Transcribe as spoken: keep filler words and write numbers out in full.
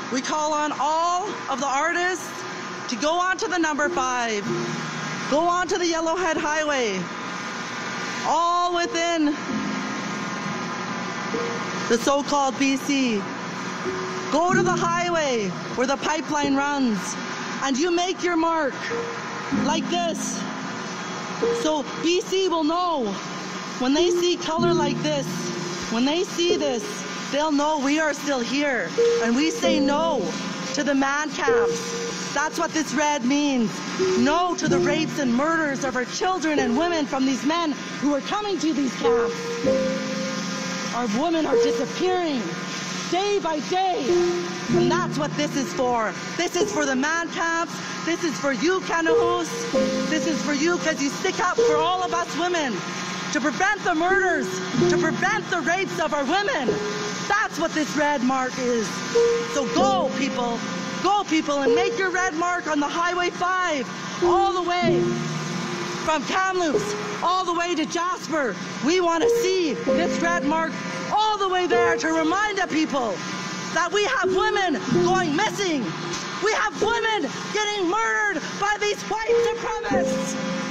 We call on all of the artists to go on to the number five, go on to the Yellowhead Highway, all within the so-called B C. Go to the highway where the pipeline runs, and you make your mark like this. So B C will know when they see color like this, when they see this, they'll know we are still here, and we say no to the man camps. That's what this red means. No to the rapes and murders of our children and women from these men who are coming to these camps. Our women are disappearing day by day, and that's what this is for. This is for the man camps. This is for you, Kaneohes. This is for you because you stick up for all of us women to prevent the murders, to prevent the rapes of our women. That's what this red mark is. So go, people. Go, people, and make your red mark on the Highway five, all the way from Kamloops, all the way to Jasper. We want to see this red mark all the way there to remind the people that we have women going missing. We have women getting murdered by these white supremacists.